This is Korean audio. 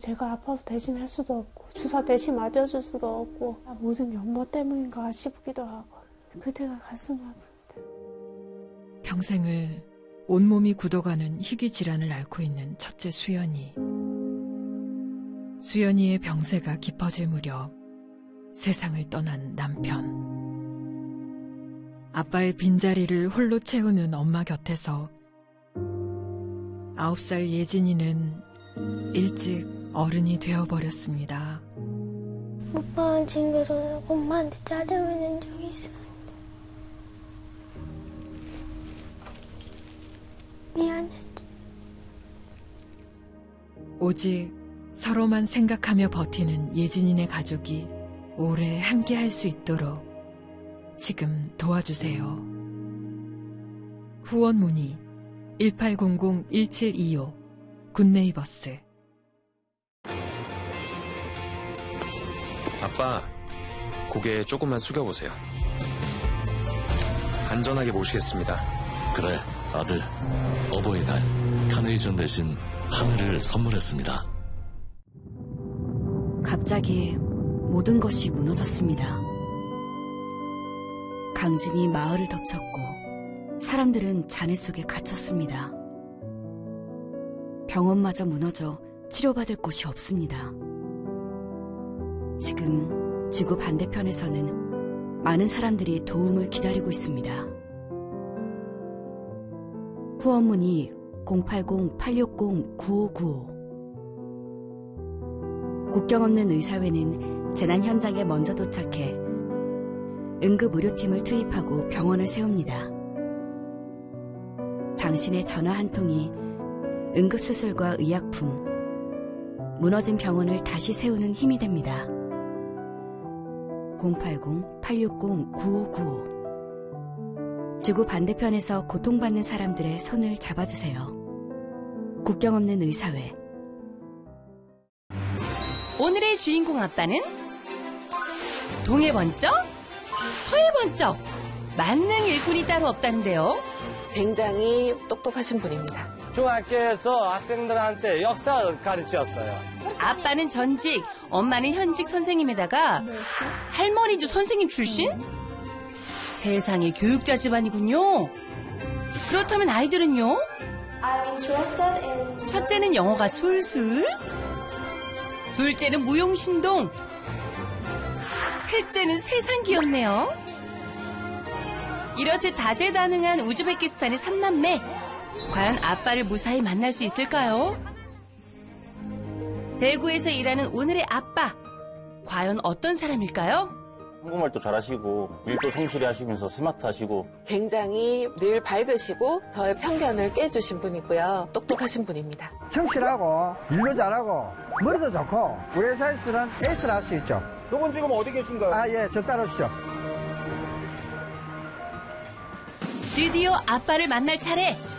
제가 아파서 대신 할 수도 없고 주사 대신 맞아줄 수도 없고 모든 게 엄마 때문인가 싶기도 하고 그때가 가슴 아프다. 평생을 온몸이 굳어가는 희귀 질환을 앓고 있는 첫째 수연이. 수연이의 병세가 깊어질 무렵 세상을 떠난 남편. 아빠의 빈자리를 홀로 채우는 엄마 곁에서 9살 예진이는 일찍 어른이 되어버렸습니다. 오빠는 친구로 엄마한테 짜증을 낸 적이 있었는데 미안했지. 오직 서로만 생각하며 버티는 예진이네 가족이 오래 함께할 수 있도록 지금 도와주세요. 후원 문의 1800-1725 굿네이버스. 아빠, 고개 조금만 숙여보세요. 안전하게 모시겠습니다. 그래, 아들. 어버이날 카네이션 대신 하늘을 선물했습니다. 갑자기 모든 것이 무너졌습니다. 강진이 마을을 덮쳤고 사람들은 잔해 속에 갇혔습니다. 병원마저 무너져 치료받을 곳이 없습니다. 지금 지구 반대편에서는 많은 사람들이 도움을 기다리고 있습니다. 후원 문의 080-860-9595. 국경 없는 의사회는 재난 현장에 먼저 도착해 응급의료팀을 투입하고 병원을 세웁니다. 당신의 전화 한 통이 응급수술과 의약품, 무너진 병원을 다시 세우는 힘이 됩니다. 080-860-9595. 지구 반대편에서 고통받는 사람들의 손을 잡아주세요. 국경 없는 의사회. 오늘의 주인공 아빠는 동해 번쩍, 서해 번쩍, 만능 일꾼이 따로 없다는데요. 굉장히 똑똑하신 분입니다. 중학교에서 학생들한테 역사를 가르쳤어요. 아빠는 전직, 엄마는 현직 선생님에다가 할머니도 선생님 출신? 세상에 교육자 집안이군요. 그렇다면 아이들은요? 첫째는 영어가 술술, 둘째는 무용신동, 셋째는 세상 귀엽네요. 이렇듯 다재다능한 우즈베키스탄의 3남매, 과연 아빠를 무사히 만날 수 있을까요? 대구에서 일하는 오늘의 아빠, 과연 어떤 사람일까요? 한국말도 잘하시고 일도 성실히 하시면서 스마트하시고 굉장히 늘 밝으시고 저의 편견을 깨주신 분이고요. 똑똑하신 분입니다. 성실하고 일도 잘하고 머리도 좋고 우리 회사에서는 에이스를 할 수 있죠. 저분 지금 어디 계신가요? 예, 저 따라오시죠. 드디어 아빠를 만날 차례.